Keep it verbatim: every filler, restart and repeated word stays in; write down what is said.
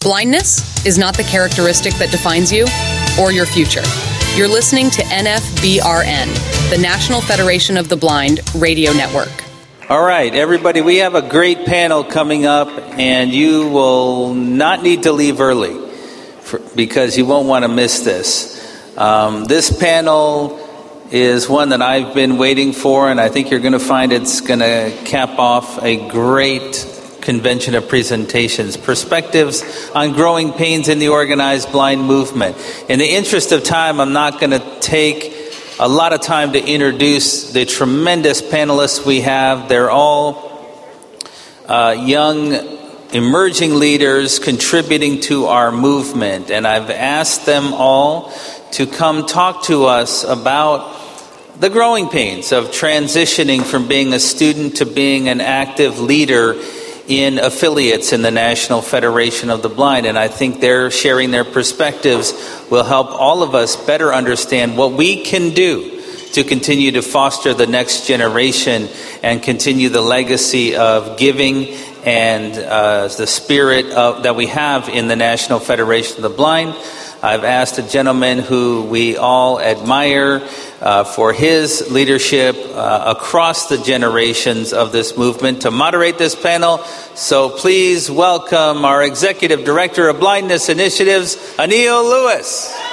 Blindness is not the characteristic that defines you or your future. You're listening to N F B R N, the National Federation of the Blind radio network. All right, everybody, we have a great panel coming up, and you will not need to leave early for, because you won't want to miss this. Um, this panel is one that I've been waiting for, and I think you're going to find it's going to cap off a great convention of presentations, perspectives on growing pains in the organized blind movement. In the interest of time, I'm not going to take a lot of time to introduce the tremendous panelists we have. They're all uh, young, emerging leaders contributing to our movement, and I've asked them all to come talk to us about the growing pains of transitioning from being a student to being an active leader in affiliates in the National Federation of the Blind. And I think their sharing their perspectives will help all of us better understand what we can do to continue to foster the next generation and continue the legacy of giving and uh, the spirit of, that we have in the National Federation of the Blind. I've asked a gentleman who we all admire uh, for his leadership uh, across the generations of this movement to moderate this panel. So please welcome our Executive Director of Blindness Initiatives, Anil Lewis.